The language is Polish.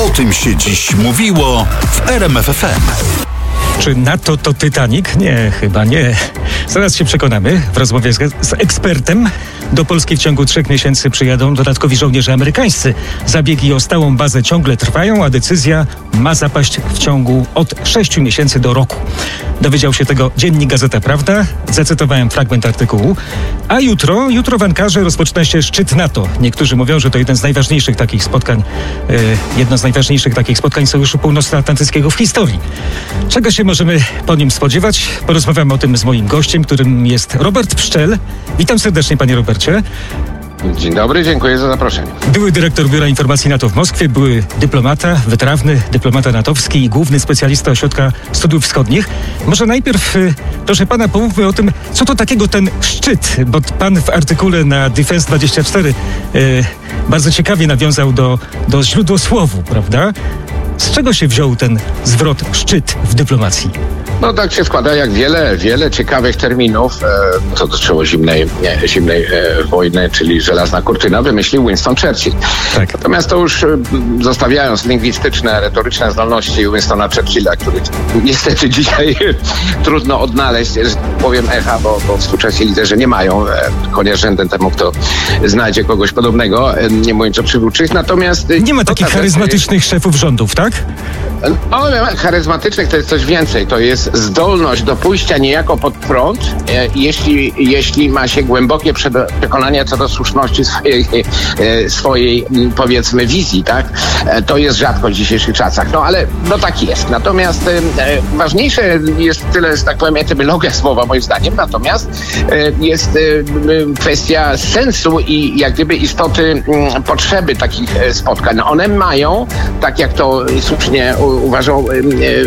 O tym się dziś mówiło w RMF FM. Czy NATO to Titanic? Nie, chyba nie. Zaraz się przekonamy w rozmowie z ekspertem. Do Polski w ciągu 3 miesięcy przyjadą dodatkowi żołnierze amerykańscy. Zabiegi o stałą bazę ciągle trwają, a decyzja ma zapaść w ciągu od 6 miesięcy do roku. Dowiedział się tego dziennik Gazeta Prawda. Zacytowałem fragment artykułu. A jutro w Ankarze rozpoczyna się szczyt NATO. Niektórzy mówią, że to jeden z najważniejszych takich spotkań, jedno z najważniejszych takich spotkań Sojuszu Północnoatlantyckiego w historii. Czego się możemy po nim spodziewać? Porozmawiam o tym z moim gościem, którym jest Robert Pszczel. Witam serdecznie, panie Robercie. Dzień dobry, dziękuję za zaproszenie. Były dyrektor Biura Informacji NATO w Moskwie, były dyplomata, wytrawny dyplomata natowski i główny specjalista Ośrodka Studiów Wschodnich. Może najpierw, proszę pana, pomówmy o tym, co to takiego ten szczyt, bo pan w artykule na Defense24 bardzo ciekawie nawiązał do źródłosłowu, prawda? Z czego się wziął ten zwrot szczyt w dyplomacji? No tak się składa, jak wiele ciekawych terminów, co dotyczyło zimnej wojny, czyli żelazna kurtyna, wymyślił Winston Churchill. Tak. Natomiast to już zostawiając lingwistyczne, retoryczne zdolności Winstona Churchilla, których niestety dzisiaj trudno odnaleźć, że powiem echa, bo współczesni liderzy nie mają, chociaż rzędem temu, kto znajdzie kogoś podobnego, nie mówiąc o przywódczych. Natomiast nie ma takich charyzmatycznych szefów rządów, tak? No, charyzmatycznych to jest coś więcej. To jest zdolność do pójścia niejako pod prąd, jeśli ma się głębokie przekonanie co do słuszności swojej powiedzmy wizji, tak? To jest rzadkość w dzisiejszych czasach. No ale no tak jest. Natomiast ważniejsze jest tyle, że tak powiem, etymologia słowa moim zdaniem. Natomiast jest kwestia sensu i jak gdyby istoty potrzeby takich spotkań. One mają, tak jak to słusznie uważał